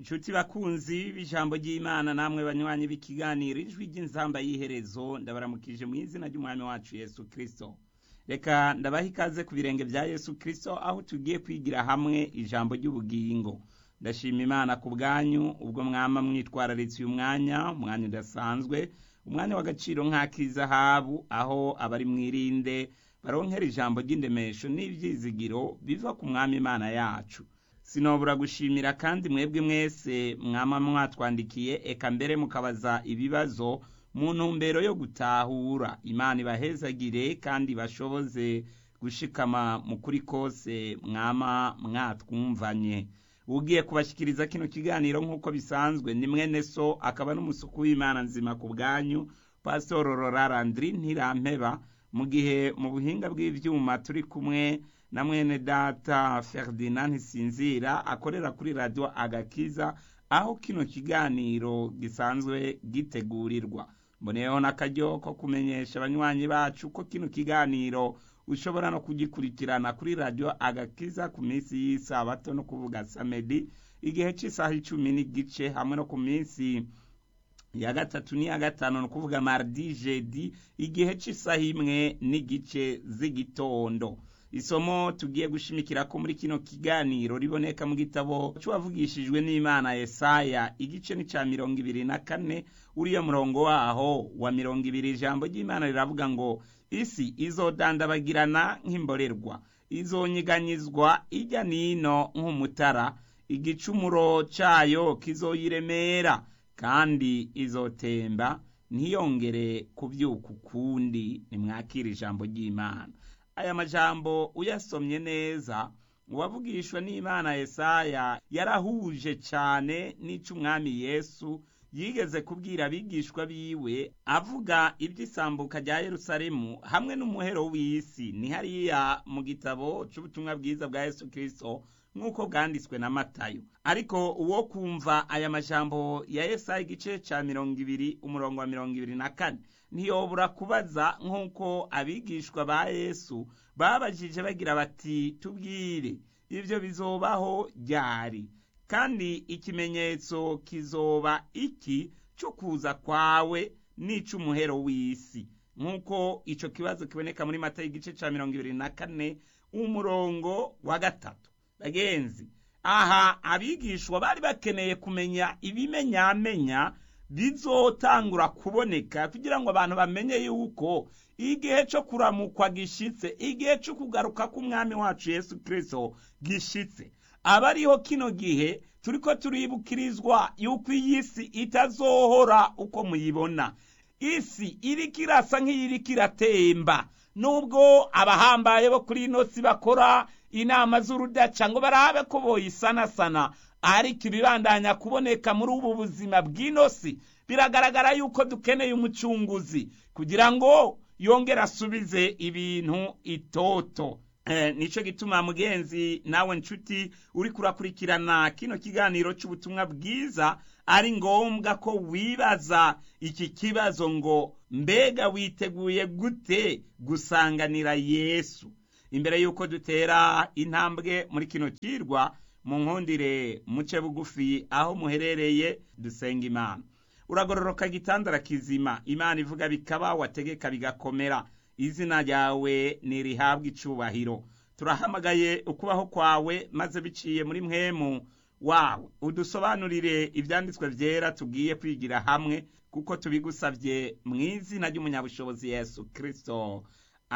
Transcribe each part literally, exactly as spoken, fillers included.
Inshuti bakunzi b'ijambo ry'Imana namwe banywanyi b'ikiganiro ijwi ry'inzamba y'iherezo ndabaramukije mu izina ry'umwami wacu Yesu Kristo. Reka ndabaha ikaze ku birenge bya Yesu Kristo aho tugiye kwigira hamwe ijambo ry'ubugingo. Ndashima Imana ku bwanyu ubwo mwama mwitwararitse uyu mwanya, umwanya udasanzwe, umwanya w'agaciro nk'ak'izahabu aho abari mwirinde baronkera ijambo ry'indemesho n'ivyizigiro biva ku mwami Imana yacu. Sinobura gushimira kandi mwebwe mwese mwama mwatwandikiye eka mbere mukabaza ibibazo mu ntumbero yo gutahura. Imana ibahezagire kandi bashoboze gushikama mu kuri kose mwama mwatwumvanye. Ugiye kubashikiriza kino kiganiro nk'uko bisanzwe ni mwene so akaba n'umusuku w'Imana nzima ku bwanyu Pastor Rorarandri Ntirampeba, mu gihe mu buhinga bw'ivyuma turi kumwe na mwene data Ferdinand Ntisinzira akorera kuri radio Agakiza aho kino kiganiro gisanzwe gitegurirwa. Mboneyeho n'akaryo ko kumenyesha abanywanyi bacu ko kino kiganiro ushobora no kugikurikirana kuri radio Agakiza ku minsi y'isabato no kuvuga samedi igihe cy'isaha icumi n'igice hamwe no ku minsi ya gatatu ni ya gatanu no kuvuga mardi jeudi igihe cy'isaha imwe n'igice z'igitondo. Isomo tugiye gushimikira ko muri kino kiganiro riboneka mu gitabo cy'uwavugishijwe n'Imana Yesaya igice ni ca mirongo ibiri na kane uriya murongo waho wa mirongo ibiri. Ijambo ry'Imana riravuga ngo isi izodandabagirana nk'imborerwa, izonyiganyizwa ijya nino nk'umutara, igicumuro cayo kizoyiremera kandi izotemba ntiyongere kuvyuka ukundi. Nimwakira ijambo ry'Imana. Aya majambo uyasomye neza uwavugishwa n'Imana Yesaya yarahuje cyane n'ico umwami Yesu yigeze kubwira abigishwa biwe avuga iby'isambuka rya Yerusalemu hamwe n'umuhero w'isi. Ni hariya mu gitabo c'ubutumwa bwiza bwa Yesu Kristo nk'uko bwanditswe na Matayo. Ariko uwo kumva aya majambo ya Yesaya igice ca mirongo ibiri umurongo wa mirongo ibiri na kane ntiyobura kubaza nk'uko abigishwa ba Yesu babajije bagira bati tubwire ivyo bizobaho ryari, kandi ikimenyetso kizoba iki cyo kuza kwawe n'icumuhero w'isi. Nk'uko ico kibazo kiboneka muri Matayo igice ca mirongo ibiri na kane umurongo wa gatatu. Bagenzi, aha abigishwa bari bakeneye kumenya ibimenyamenya bizotangura kuboneka kugira ngo abantu bamenye yuko igihe cyo kuramukwa gishitse, igihe cyo kugaruka k'umwami wacu Yesu Kristo gishitse. Abariho kino gihe turiko turibukirizwa yuko iyi si itazohora uko muyibona. Isi iriko irasa nk'iyiriko iratemba, nubwo abahambaye bo kuri ino si bakora inama z'urudaca ngo barabe ko boyisanasana, ariko ibibandanya kuboneka muri ubu buzima bw'ino si biragaragara yuko dukeneye umucunguzi kugira ngo yongere asubize ibintu itoto. Eh, nico gituma mugenzi nawe nshuti uri kurakurikirana kino kiganiro c'ubutumwa bwiza ari ngombwa ko wibaza iki kibazo ngo mbega witeguye gute gusanganira Yesu. Imbere yuko dutera intambwe muri kino kirwa, mu nkundire muce bugufi aho muherereye dusenga Imana. Uragororoka gitandara kizima, Imana ivuga bikaba, wategeka bigakomera. Izina ryawe nirihabwa icubahiro. Turahamagaye ukubaho kwawe maze biciye muri mpwemu wawe udusobanurire ivyanditswe vyera tugiye kwigira hamwe, kuko tubigusavye mu izina ry'umunyabushobozi Yesu Kristo.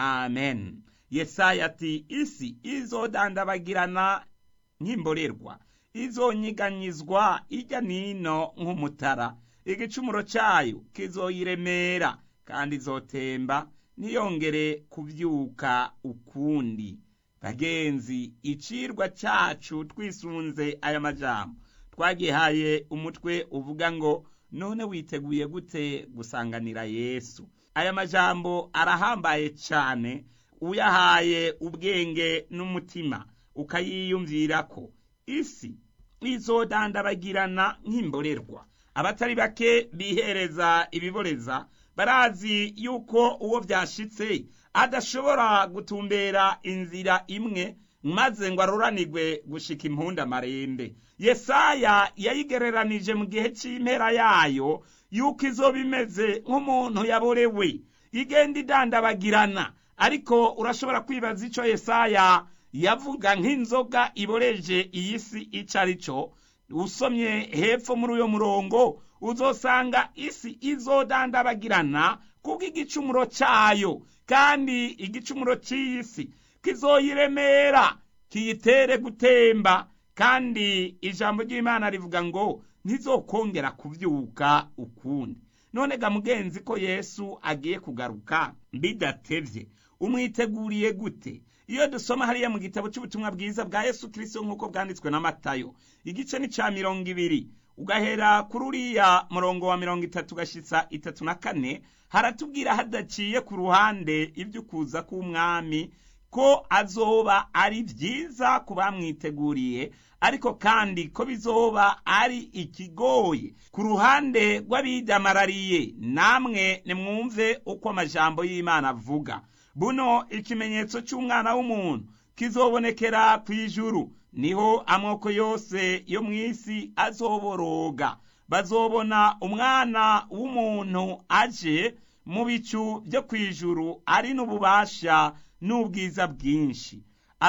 Amen. Yesaya ati isi izodandabagirana nk'imborerwa, izonyiganyizwa ijya nino nk'umutara, igicumuro cayo kizoyiremera kandi izotemba ntiyongere kuvyuka ukundi. Bagenzi, icirwa cacu twisunze aya majambo twagihaye umutwe uvuga ngo none witeguye gute gusanganira Yesu. Aya majambo arahambaye cyane uyahaye ubwenge n'umutima ukayiyumvira ko isi izodandabagirana nk'imborerwa. Abatari bake bihereza ibiboreza barazi yuko uwo vyashitse adashobora gutumbera inzira imwe maze ngo aruranirwe gushika impunda marembe. Yesaya yayigereranije mu gihe cy'impera yayo yuko izoba imeze nk'umuntu yaborewe, igenda idandabagirana. Ariko urashobora kwibaza ico Yesaya yavuga nk'inzoga iboreje iyi si ico ari cyo. Usomye hepfo muri uyo murongo uzosanga isi izodandabagirana kubwo igicumuro cyayo, kandi igicumuro cy'isi kizoyiremera kiyitere gutemba, kandi ijambo ry'Imana rivuga ngo ntizokongera kuvyuka ukundi. None ga mugenzi, ko Yesu agiye kugaruka bidatevye, umwiteguriye gute? Iyo dusoma hariya mu gitabo cy'ubutumwa bwiza bwa Yesu Kristo nk'uko bwanditswe na Matayo, igice ni ca mirongo ibiri ugahera kuri uriya murongo wa mirongo itatu gashitsa itatu na kane, haratubwira hadaciye ku ruhande ivy'ukuza k'umwami ko azoba ari vyiza ku bamwiteguriye, ariko kandi ko bizoba ari ikigoye ku ruhande rw'abidamarariye. Namwe nimwumve uko amajambo y'Imana avuga. Buno ikimenyetso cy'umwana w'umuntu kizobonekera kw'ijuru, niho amoko yose yo mw'isi azoboroga. Bazobona umwana w'umuntu aje mu bicu byo kw'ijuru, ari n'ububasha n'ubwiza bwinshi.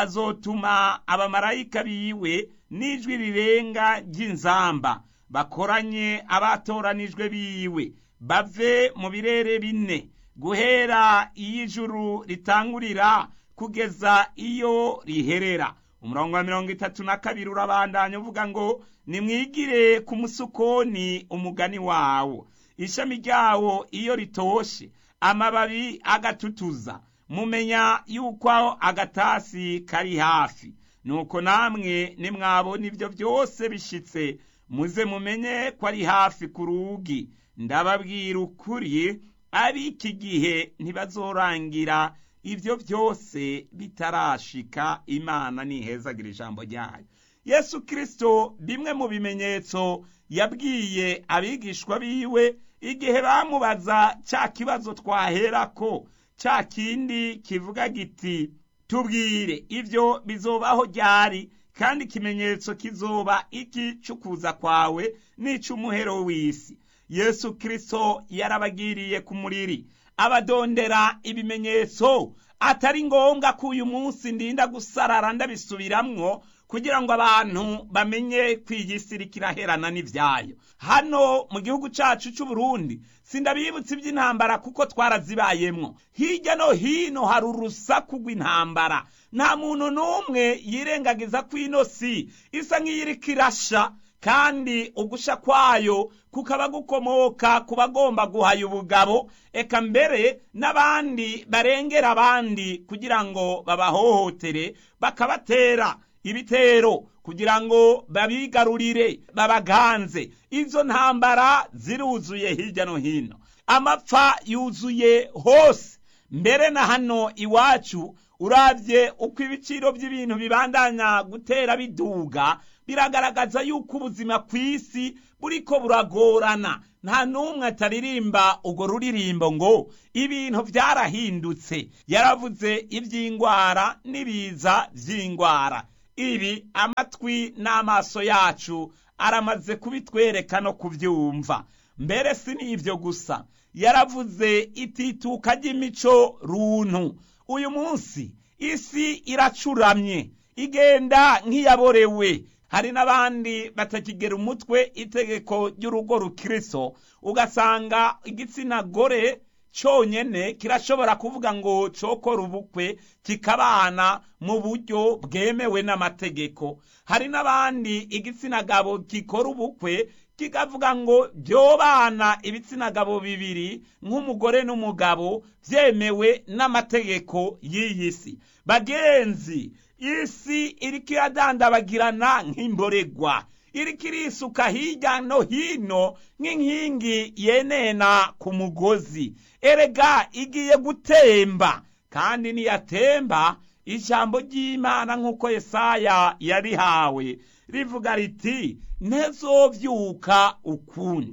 Azotuma abamarayika biwe n'ijwi rirenga ry'inzamba, bakoranye abatoranijwe biwe, bave mu birere bine, guhera iyo ijuru ritangurira kugeza iyo riherera. Umurongo wa mirongo itatu na kabiri urabandanya uvuga ngo nimwigire ku musukoni umugani wawo, ishami ryawo iyo ritoshe, amababi agatutuza, mumenya yuko agatasi kari hafi. Nuko namwe nimwabona ibyo byose bishitse, muze mumenye ko ari hafi ku rugi. Ndababwira ukuri, ab'iki gihe ntibazorangira ibyo byose bitarashika. Imana nihezagira ijambo ryayo. Yesu Kristo bimwe mu bimenyetso yabwiye abigishwa biwe igihe bamubaza cya kibazo twaherako, cya kindi kivuga giti tubwire ibyo bizobaho ryari, kandi ikimenyetso kizoba iki cy'ukuza kwawe n'ic'umuhero w'isi. Yesu Kristo yarabagiriye ku muriri abadondera ibimenyetso atari ngombwa ko uyu munsi ndinda gusarara ndabisubiramwo kugira ngo abantu bamenye kwiyisiri kiraherana n'ivyayo. Hano mu gihugu cacu c'u Burundi sindabibutse iby'intambara kuko twarazibayemwo. Hirya no hino hari urusaku rw'intambara. Nta muntu n'umwe yirengagiza ko ino si isa nk'iyiriko irasha, kandi ugusha kwayo kukaba gukomoka ku bagomba guhaya ubugabo, eka mbere n'abandi barengera abandi kugira ngo babahohotere, bakabatera ibitero kugira ngo babigarurire, babaganze. Izo ntambara ziruzuye hirya no hino, amapfa yuzuye hose. Mbere na hano iwacu uravye uko ibiciro by'ibintu bibandanya gutera biduga, biragaragaza yuko ubuzima kw'isi buriko buragorana. Nta numwe ataririmba ugo ruririmbo ngo ibintu byarahindutse. Yaravuze iby'ingwara n'ibiza vy'ingwara. Ibi amatwi n'amaso yacu aramaze kubitwereka no kuvyumva. Mbere si n'ivyo gusa, yaravuze itituka ry'imico runtu. Uyu munsi isi iracuramye, igenda nk'iyaborewe. Hari n'abandi batakigera umutwe itegeko ry'urugo rukristo, ugasanga igitsina gore cyonyene kirashobora kuvuga ngo cokora ubukwe kikabana mu buryo bwemewe n'amategeko. Hari n'abandi igitsina gabo gikora ubukwe kikavuga ngo byobana ibitsina gabo bibiri nk'umugore n'umugabo byemewe n'amategeko y'iyisi. Bagenzi, isi iriko iradandabagirana nk'imboregwa, iriko irisuka hirya no hino nk'inkingi yenena ku mugozi. Erega igiye gutemba, kandi niyatemba ijambo ry'Imana nk'uko Yesaya yarihawe rivuga riti ntezovyuka ukundi.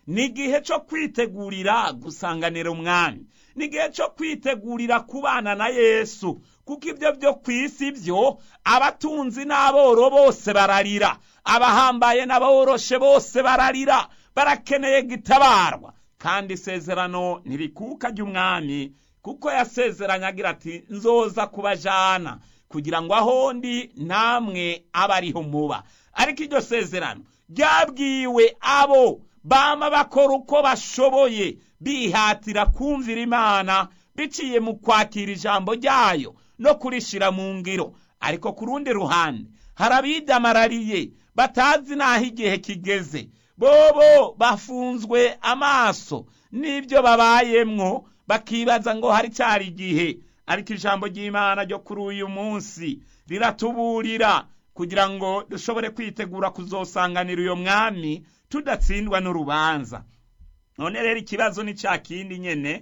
ni igihe cyo kwitegurira gusanganira umwami, ni igihe cyo kwitegurira kubana na Yesu, kuko ibyo byo ku isi byo abatunzi n'aboro bose bararira, abahambaye n'aboroshe bose bararira, barakeneye gitabarwa. Kandi isezerano ntirikuka ry'umwami, kuko yasezeranye agira ati nzoza kubajana kugira ngo aho ndi namwe abe ariho muba. Ariko iryo sezerano ryabwiwe abo bama bakora uko bashoboye, bihatira kumvira Imana biciye mu kwakira ijambo ryayo no kurishira mu ngiro. Ariko ku rundi ruhande hari abidamarariye batazi naho igihe kigeze, bobo bafunzwe amaso n'ibyo babayemwo, bakibaza ngo hari cyari igihe. Ariko ijambo ry'Imana ryo kuri uyu munsi riratuburira kugira ngo dushobore kwitegura kuzosanganira uyo mwami tudatsindwa n'urubanza. None rero ikibazo ni cya kindi nyene,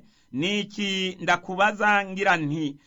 niki ndakubaza ngira nti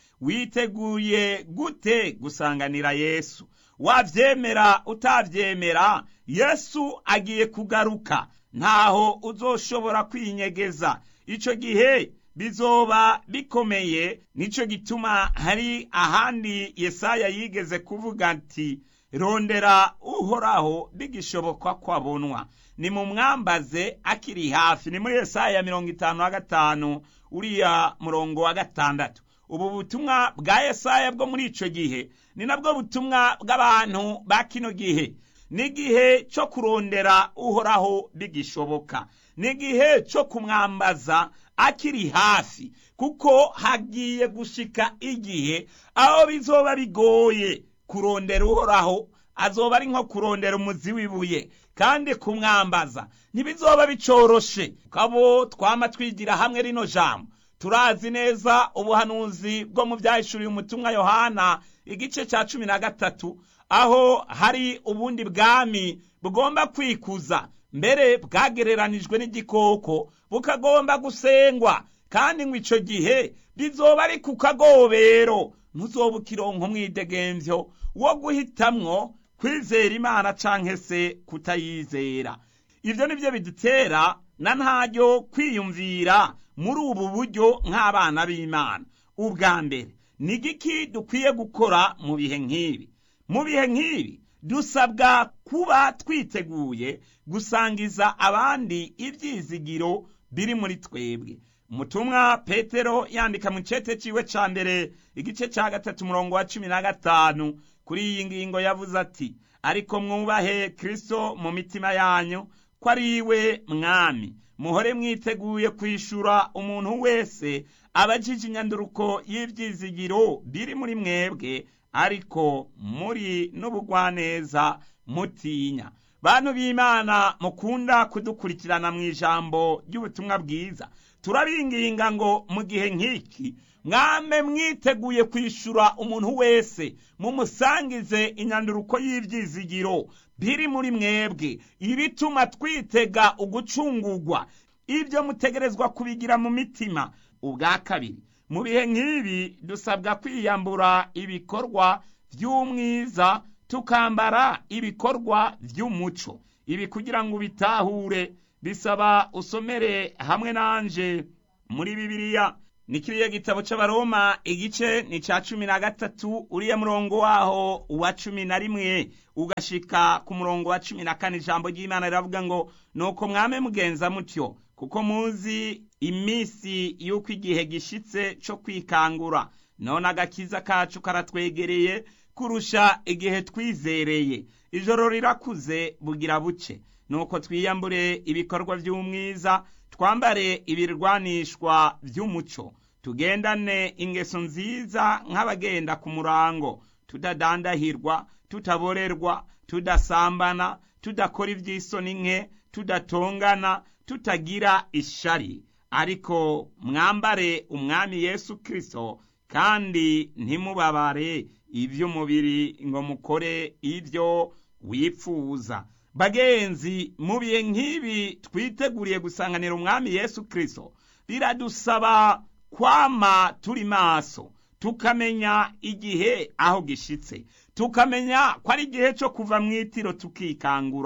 witeguye gute gusanganira Yesu? Wavyemera utavyemera, Yesu agiye kugaruka, ntaho uzoshobora kwinyegeza. Ico gihe bizoba bikomeye. Nico gituma hari ahandi Yesaya yigeze kuvuga ati rondera Uhoraho bigishoboka kwabonwa, ni mu mwambaze akiri hafi. Ni muri Yesaya mirongo itanu na gatanu uriya murongo wa gatandatu. Ubu butumwa bwa Yesaya bwo muri ico gihe ni nabwo butumwa bw'abantu ba kino gihe. Ni gihe cyo kurondera Uhoraho bigishoboka, ni gihe cyo kumwambaza akiri hafi, kuko hagiye gushika igihe aho bizoba bigoye kurondera Uhoraho. Azoba ari nko kurondera umuzi w'ibuye, kandi kumwambaza ntibizoba bicoroshe. Kabo twama twigira hamwe rino jambo, turazi neza ubuhanuzi bwo mu byahishuriye umutumwa Yohana igice cya cumi na gatatu, aho hari ubundi bwami bugomba kwikuza, mbere bwagereranijwe n'igikoko, bukagomba gusengwa. Kandi ngo ico gihe bizoba ari ku kagobero, ntuzoba ukironka umwidegemvyo wo guhitamwo kwizera Imana canke se kutayizera. Ivyo nivyo bidutera na ntaryo kwiyumvira muri ubu buryo nk'abana b'Imana. Ubwa mbere, ni giki dukwiye gukora mu bihe nk'ibi? Mu bihe nk'ibi dusabwa kuba twiteguye gusangiza abandi ivyizigiro biri muri twebwe. Umutumwa Petero yandika mu cete ciwe ca mbere igice ca gatatu murongo wa cumi na gatanu kuri iyi ngingo yavuze ati ariko mwubahe Kristo mu mitima yanyu ko ari iwe mwami, muhore mwiteguye kwishura umuntu wese abajije inyanduruko y'ivyizigiro biri muri mwebwe, ariko muri n'ubugwaneza mutinya. Bantu b'Imana mukunda kudukurikirana mu ijambo ry'ubutumwa bwiza, turabinginga ngo mu gihe nk'iki mwame mwiteguye kwishura umuntu wese, mumusangize inyanduruko y'ivyizigiro biri muri mwebwe, ibituma twitega ugucungurwa. Ibyo mutegerezwa kubigira mu mitima. Ubwa kabiri, mu bihe nk'ibi dusabwa kwiyambura ibikorwa vy'umwiza tukambara ibikorwa vy'umuco. Ibi kugira ngo bitahure bisaba usomere hamwe nanje muri Bibiliya. Ni kiriya gitabo c'Abaroma igice ni ca cumi na gatatu uriya murongo waho wa cumi na rimwe ugashika ku murongo wa cumi na kane. Ijambo ry'Imana riravuga ngo nuko mwame mugenza mutyo, kuko muzi imisi yuko igihe gishitse co kwikangura. None agakiza kacu karatwegereye kurusha igihe twizereye. Ijoro rirakuze bugira buce. Nuko twiyambure ibikorwa vy'umwiza, twambare ibirwanishwa vy'umuco, tugendane ingeso nziza nk'abagenda ku murango, tudadandahirwa, tutaborerwa, tudasambana, tudakora ivy'isoni nke, tudatongana, tutagira ishari. Ariko mwambare umwami Yesu Kristo, kandi ntimubabare ivy'umubiri ngo mukore ivyo wipfuza. Bagenzi, mu bihe nk'ibi twiteguriye gusanganira umwami Yesu Kristo, biradusaba kwama turi maso, tukamenya igihe aho gishitse, tukamenya ko ari igihe cyo kuva mw'itiro tukikangura,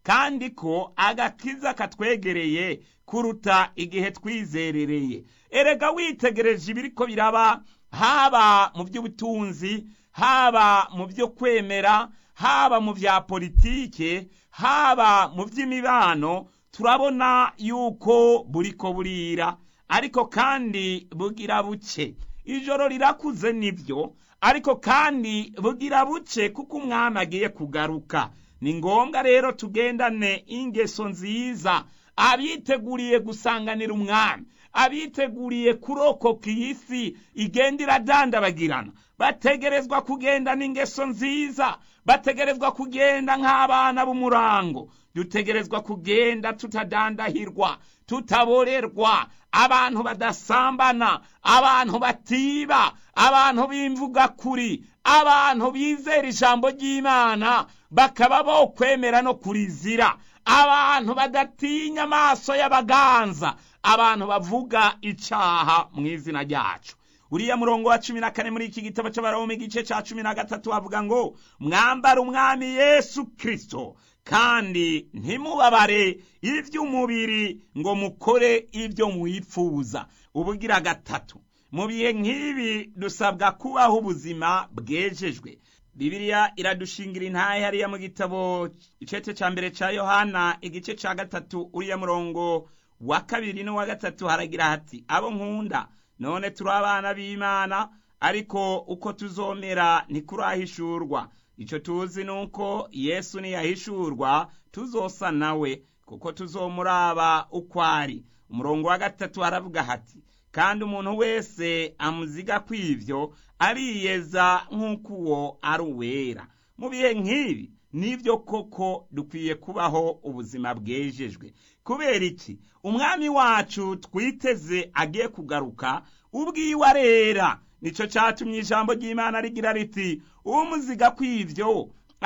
kandi ko agakiza katwegereye kuruta igihe twizerereye. Erega witegereje ibiriko biraba, haba mu by'ubutunzi, haba mu byo kwemera, haba mu bya politike, haba mu by'imibano, turabona yuko buriko burira, ariko kandi bugira buce. Ijoro rirakuze nibyo, ariko kandi bugira buce kuko umwami agiye kugaruka. Ni ngombwa rero tugendane ingeso nziza, abiteguriye gusanganira umwami, abiteguriye kurokoka iyi si igenda iradandabagirana, bategerezwa kugenda n'ingeso nziza, bategerezwa kugenda nk'abana b'umurango, dutegerezwa kugenda tutadandahirwa, tutaborerwa, abantu badasambana, abantu batiba, abantu bimvuga kuri, abantu bizera ijambo ry'Imana bakaba bo kwemera no kurizira, abantu badatinya amaso y'abaganza, abantu bavuga icaha mu izina ryacu. Uriya murongo wa cumi na kane muri iki gitabo c'Abaroma igice ca cumi na gatatu avuga ngo mwambara umwami Yesu Kristo, kandi ntimubabare ivy'umubiri ngo mukore ivyo muyifuza. Ubugira gatatu, mu bihe nk'ibi dusabwa kubaho ubuzima bwejejwe. Bibiliya iradushingira intahe hariya mu gitabo icete ca mbere ca Yohana igice ca gatatu uriya murongo wa kabiri n'uwa gatatu haragira hati, abo nkunda, none turi abana b'Imana, ariko uko tuzomera ntikurahishurwa. Ico tuzi nuko Yesu niyahishurwa tuzosa nawe, kuko tuzomuraba uko ari. Umurongo wa gatatu haravuga hati, kandi umuntu wese amuziga kw'ivyo ariyeza nk'uko uwo ari uwera. Mu bihe nk'ibi nivyo koko dukwiye kubaho ubuzima bwejejwe. Kubera iki? Umwami wacu twiteze agiye kugaruka, ubwiwe arera. Nico catumye ijambo ry'Imana rigira riti, umuziga kw'ivyo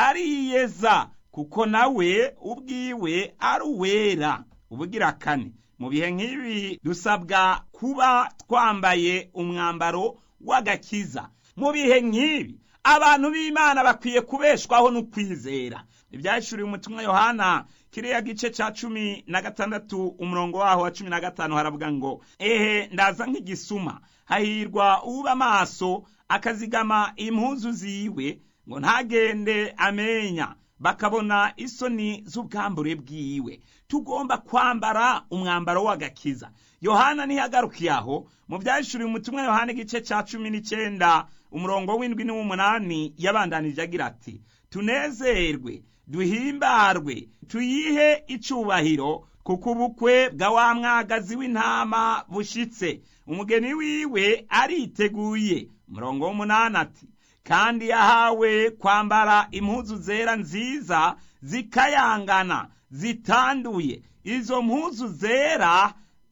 ariyeza kuko nawe ubwiwe ari uwera. Ubugira kane, mu bihe nk'ibi dusabwa kuba twambaye umwambaro w'agakiza. Mu bihe nk'ibi abantu b'Imana bakwiye kubeshwaho n'ukwizera. Ibyahishuriwe umutumwa Yohana kiriya gice ca cumi na gatandatu umurongo waho wa cumi na gatanu haravuga ngo, ehe ndaza nk'igisuma, hahirwa uba amaso akazigama impuzu ziwe ngo ntagende amenya, bakabona isoni z'ubwambure bwiwe. Tugomba kwambara umwambaro w'agakiza. Yohana ntiyagarukiye aho. Mu byahishuriwe umutumwa Yohana igice ca cumi n'icenda umurongo w'indwi n'umunani yabandanije agira ati, tunezerwe, duhimbarwe, tuyihe icubahiro, kuko ubukwe bwa wa mwagazi w'intama bushitse, umugeni wiwe ariteguye. Umurongo w'umunani ati, kandi yahawe kwambara impuzu zera nziza zikayangana zitanduye. Izo mpuzu zera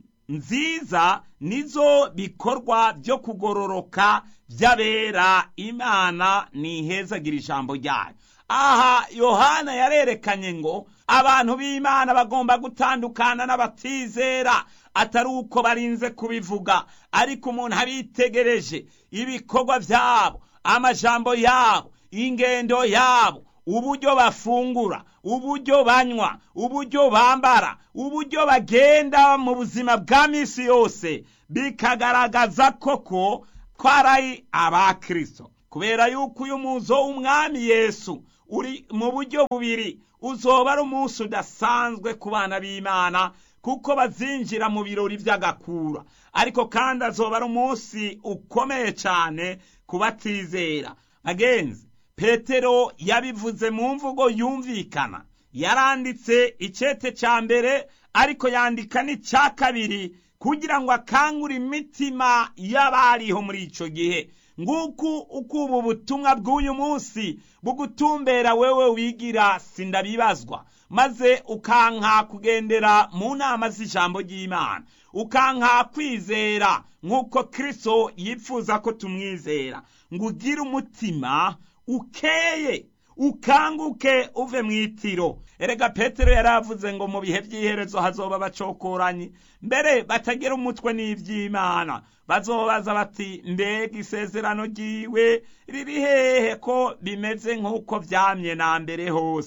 nziza nizo bikorwa byo kugororoka by'abera. Imana nihezagira ijambo ryayo. Aha Yohana yarerekanye ngo abantu b'Imana bagomba gutandukana n'abatizera, atari uko barinze kubivuga, ariko umuntu abitegereje ibikorwa byabo, amajambo yabo, ingendo yabo, uburyo bafungura, uburyo banywa, uburyo bambara, uburyo bagenda mu buzima bwa misi yose, bikagaragaza koko ko ari abakristo. Kubera yuko uyu muzo w'umwami Yesu uri mu buryo bubiri, uzoba ari umunsi udasanzwe ku bana b'Imana, kuko bazinjira mu birori by'agakura, ariko kandi azoba ari umunsi ukomeye cyane ku batizera. Agenzi, Petero yabivuze mu mvugo yumvikana. Yaranditse icete ca mbere, ariko yandika n'icya kabiri kugira ngo akangure imitima y'abariho muri ico gihe. Nguku uko ubu butumwa bw'uyu munsi bugutumbera wewe wigira sindabibazwa, maze ukanka kugendera mu nama z'ijambo ry'Imana, ukanka kwizera nk'uko Kristo yifuza ko tumwizera, ngo ugire umutima ukeye, ukanguke uve mwitiro. Erega Petero yaravuze ngo mu bihe by'iherezo hazoba bacokoranye, mbere batagira umutwe n'ivy'Imana. Bazobaza bati, mbega isezerano ryiwe riri hehe ko bimeze nk'uko vyamye na mbere hose?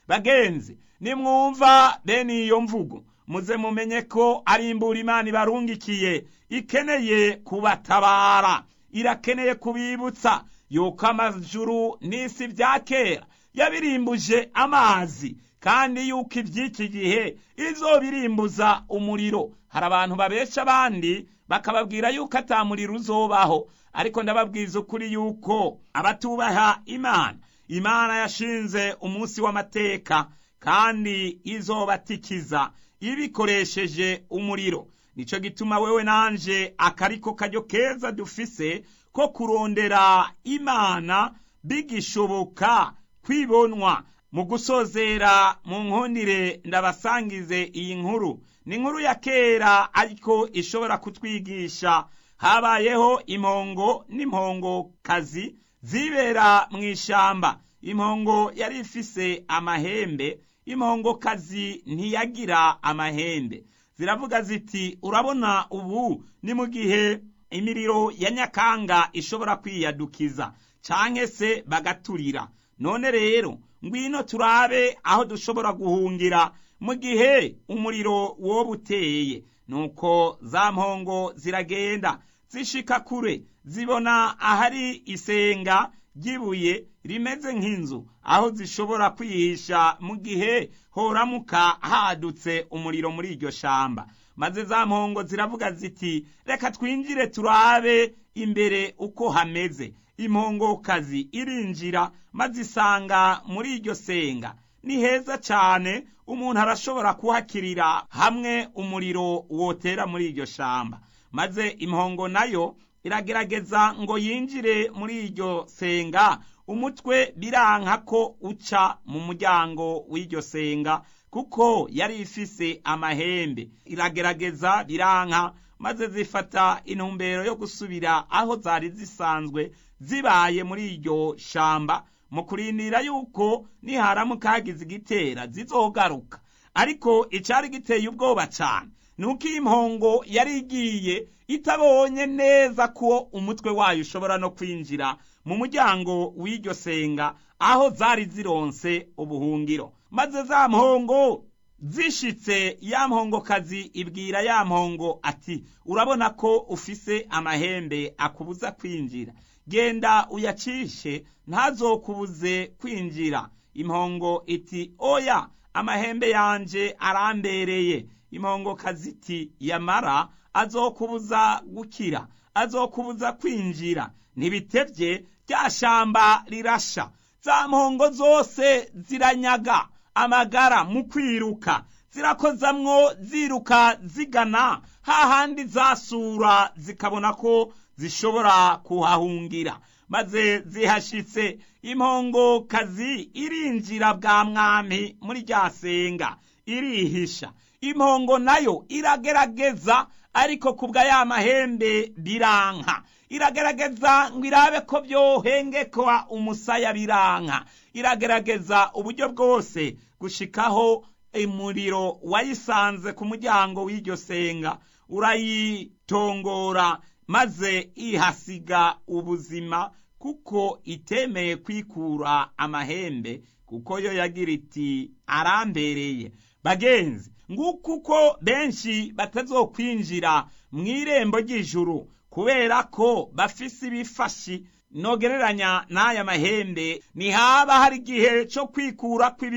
bagenzi, nimwumva bene iyo mvugo muze mumenye ko ari imbura Imana ibarungikiye, ikeneye kubatabara, irakeneye kubibutsa yuko amajuru n'isi vya kera yabirimbuje amazi, kandi yuko ivy'iki gihe izobirimbuza umuriro. Hari abantu babesha abandi bakababwira yuko ata muriro uzobaho, ariko ndababwiza ukuri yuko abatubaha Imana, Imana yashinze umunsi w'amateka kandi izobatikiza ibikoresheje umuriro. Nico gituma wewe nanje akariko karyo keza dufise ko kurondera Imana bigishoboka kwibonwa. Mu gusozera mu nkundire ndabasangize iyi nkuru. Ni inkuru ya kera ariko ishobora kutwigisha. Habayeho impongo n'impongo kazi zibera mu ishamba. Impongo yari ifise amahembe, impongo kazi ntiyagira amahembe. Ziravuga ziti, urabona ubu ni mu gihe imiriro ya Nyakanga ishobora kwiyadukiza canke se bagaturira. None rero ngwino turabe aho dushobora guhungira mu gihe umuriro woba uteye. Nuko za mpongo ziragenda zishika kure, zibona ahari isenga ry'ibuye rimeze nk'inzu, aho zishobora kwihisha mu gihe horamuka hadutse umuriro muri iryo shamba. Maze za mpongo ziravuga ziti, reka twinjire turabe imbere uko hameze. Impongo kazi irinjira maze isanga muri iryo senga ni heza cyane, umuntu arashobora kuhakirira hamwe umuriro wotera muri iryo shamba. Maze impongo nayo iragerageza ngo yinjire muri iryo senga, umutwe biranka ko uca mu muryango w'iryo senga kuko yari ifise amahembe. Iragerageza biranka, maze zifata intumbero yo gusubira aho zari zisanzwe zibaye muri iryo shamba, mu kurindira yuko niharamuka hagize igitera zizogaruka. Ariko icari giteye ubwoba cyane nuko iyi mpongo yari igiye itabonye neza ko umutwe wayo ushobora no kwinjira mu muryango w'iryo senga aho zari zironse ubuhungiro. Maze za mpongo zishitse, ya mpongo kazi ibwira ya mpongo ati, urabona ko ufise amahembe akubuza kwinjira, genda uyacishe ntazokubuze kwinjira. Impongo iti, oya, amahembe yanje arambereye. Impongo kazi iti, yamara azokubuza gukira, azokubuza kwinjira. Ntibitevye rya shamba rirasha, za mpongo zose ziranyaga amagara mu kwiruka, zirakozamwo ziruka zigana hahandi zasura zikabona ko zishobora kuhahungira. Maze zihashitse, impongo kazi irinjira bwa mwami muri rya senga irihisha. Impongo nayo iragerageza, ariko kubwa ya mahembe biranka. Iragerageza ngo irabe ko byohengekwa umusaya biranka. Iragerageza uburyo bwose gushikaho umuriro wayisanze ku muryango w'iryo senga urayitongora, maze ihasiga ubuzima kuko itemeye kwikura amahembe, kuko yo yagira iti arambereye. Bagenzi, nguko uko benshi batazokwinjira mu irembo ry'ijuru kubera ko bafise ibifashi nogereranya n'aya mahembe. Ni haba hari igihe cyo kwikura kw'ibi